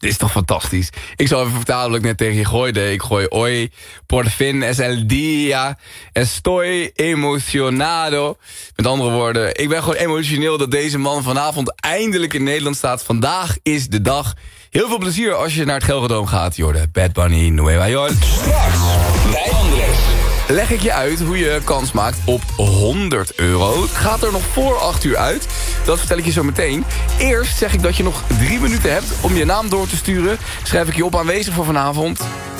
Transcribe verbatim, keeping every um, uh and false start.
Dit is toch fantastisch. Ik zal even vertalen wat ik net tegen je gooide. Ik gooi hoy, por fin es el día, estoy emocionado. Met andere woorden, ik ben gewoon emotioneel dat deze man vanavond eindelijk in Nederland staat. Vandaag is de dag. Heel veel plezier als je naar het Gelredome gaat, Jorde. Bad Bunny, Nueva York. Straks bij Andres. Leg ik je uit hoe je kans maakt op honderd euro. Het gaat er nog voor acht uur uit. Dat vertel ik je zo meteen. Eerst zeg ik dat je nog drie minuten hebt om je naam door te sturen. Schrijf ik je op aanwezig voor vanavond.